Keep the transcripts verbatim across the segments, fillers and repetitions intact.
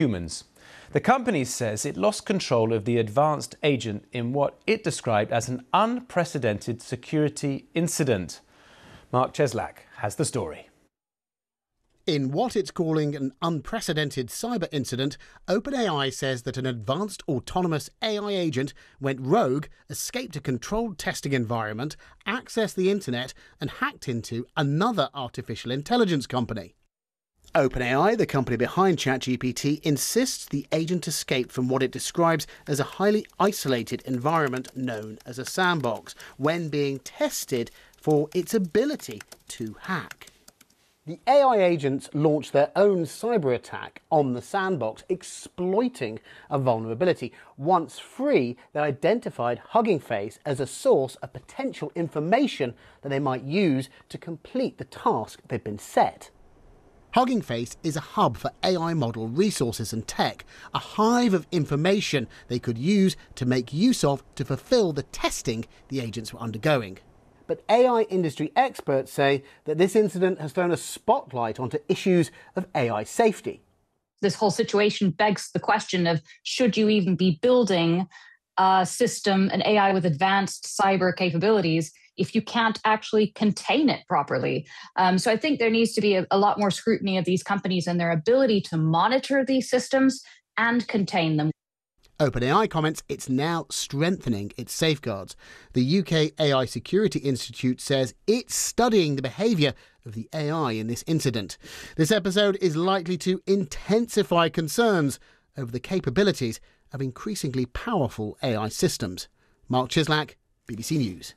humans. The company says it lost control of the advanced agent in what it described as an unprecedented security incident. Mark Cheslak has the story. In what it's calling an unprecedented cyber incident, OpenAI says that an advanced autonomous A I agent went rogue, escaped a controlled testing environment, accessed the internet and hacked into another artificial intelligence company. OpenAI, the company behind ChatGPT, insists the agent escaped from what it describes as a highly isolated environment known as a sandbox, when being tested for its ability to hack. The A I agents launched their own cyber attack on the sandbox, exploiting a vulnerability. Once free, they identified Hugging Face as a source of potential information that they might use to complete the task they've been set. Hugging Face is a hub for A I model resources and tech, a hive of information they could use to make use of to fulfill the testing the agents were undergoing. But A I industry experts say that this incident has thrown a spotlight onto issues of A I safety. This whole situation begs the question of, should you even be building a system, an A I with advanced cyber capabilities, if you can't actually contain it properly? Um, so I think there needs to be a, a lot more scrutiny of these companies and their ability to monitor these systems and contain them. OpenAI comments it's now strengthening its safeguards. The U K A I Security Institute says it's studying the behaviour of the A I in this incident. This episode is likely to intensify concerns over the capabilities of increasingly powerful A I systems. Mark Cheslak, B B C News.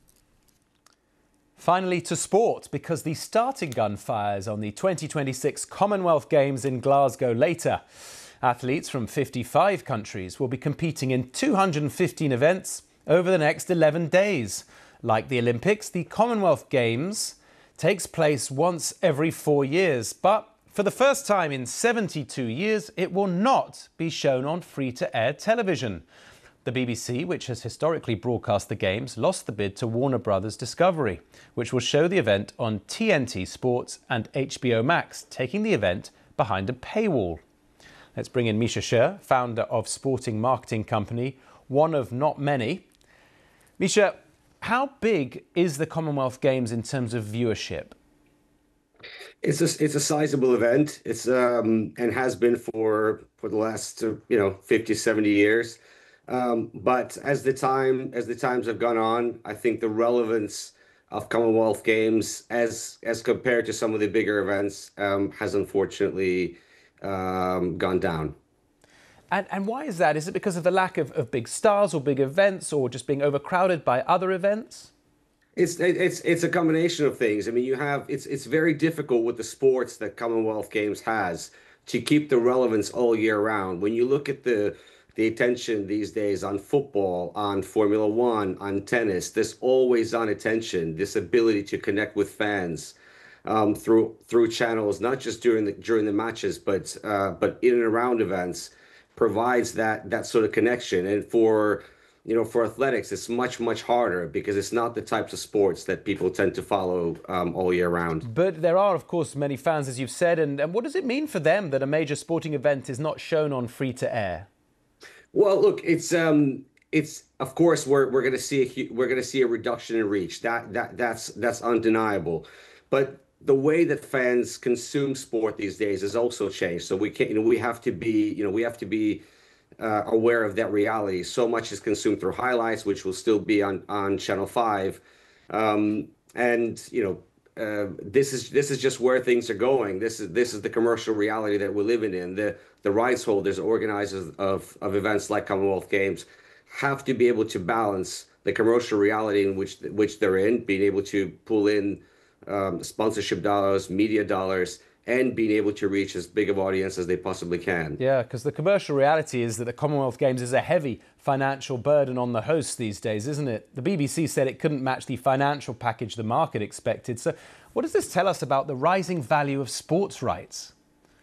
Finally to sport, because the starting gun fires on the twenty twenty-six Commonwealth Games in Glasgow later. Athletes from fifty-five countries will be competing in two hundred fifteen events over the next eleven days. Like the Olympics, the Commonwealth Games takes place once every four years. But for the first time in seventy-two years, it will not be shown on free-to-air television. The B B C, which has historically broadcast the Games, lost the bid to Warner Brothers Discovery, which will show the event on T N T Sports and H B O Max, taking the event behind a paywall. Let's bring in Misha Sher, founder of sporting marketing company, one of not many. Misha, how big is the Commonwealth Games in terms of viewership? It's a, it's a sizable event. It's um, and has been for for the last uh, you know fifty, seventy years. Um, but as the time as the times have gone on, I think the relevance of Commonwealth Games as as compared to some of the bigger events um, has unfortunately um, gone down. And, and why is that? Is it because of the lack of, of big stars or big events, or just being overcrowded by other events? It's it's it's a combination of things. I mean, you have it's it's very difficult with the sports that Commonwealth Games has to keep the relevance all year round. When you look at the the attention these days on football, on Formula One, on tennis, this always on attention, this ability to connect with fans um, through through channels, not just during the during the matches, but uh, but in and around events, provides that that sort of connection. And for you know for athletics, it's much much harder because it's not the types of sports that people tend to follow um, all year round. But there are, of course, many fans, as you've said. And, and what does it mean for them that a major sporting event is not shown on free to air? Well, look, it's um, it's of course we're we're going to see a we're going to see a reduction in reach. That that that's that's undeniable. But the way that fans consume sport these days has also changed. So we can't, you know, we have to be, you know, we have to be uh, aware of that reality. So much is consumed through highlights, which will still be on on Channel Five, um, and you know. Uh, this is this is just where things are going. This is this is the commercial reality that we're living in. The the rights holders, organizers of of events like Commonwealth Games, have to be able to balance the commercial reality in which which they're in, being able to pull in um, sponsorship dollars, media dollars, and being able to reach as big of an audience as they possibly can. Yeah, because the commercial reality is that the Commonwealth Games is a heavy financial burden on the hosts these days, isn't it? The B B C said it couldn't match the financial package the market expected. So what does this tell us about the rising value of sports rights?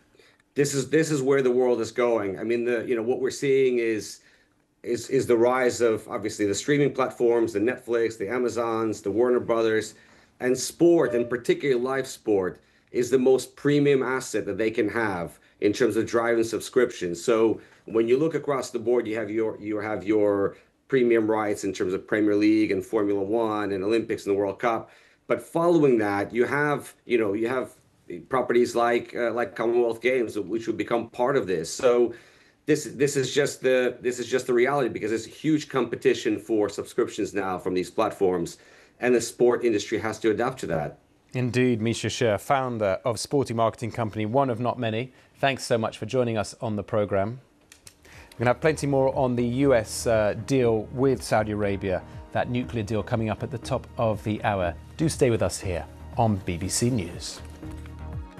This is this is where the world is going. I mean, the you know what we're seeing is is is the rise of obviously the streaming platforms, the Netflix, the Amazons, the Warner Brothers, and sport, and particularly live sport, is the most premium asset that they can have in terms of driving subscriptions. So when you look across the board, you have your you have your premium rights in terms of Premier League and Formula One and Olympics and the World Cup. But following that, you have you know you have properties like uh, like Commonwealth Games, which will become part of this. So this this is just the this is just the reality, because there's huge competition for subscriptions now from these platforms, and the sport industry has to adapt to that. Indeed, Misha Sher, founder of Sporty Marketing Company, one of not many. Thanks so much for joining us on the programme. We're going to have plenty more on the U S uh, deal with Saudi Arabia, that nuclear deal coming up at the top of the hour. Do stay with us here on B B C News.